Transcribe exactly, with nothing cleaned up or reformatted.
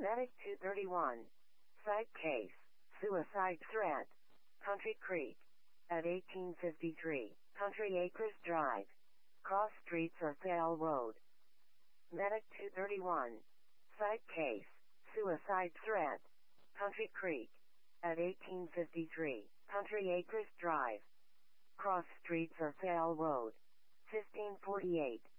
Medic two thirty-one. Side case. Suicide threat. Country Creek. At eighteen fifty-three. Country Acres Drive. Cross Streets or Thale Road. Medic two thirty-one. Side case. Suicide threat. Country Creek. At eighteen fifty-three. Country Acres Drive. Cross Streets or Thale Road. fifteen forty-eight.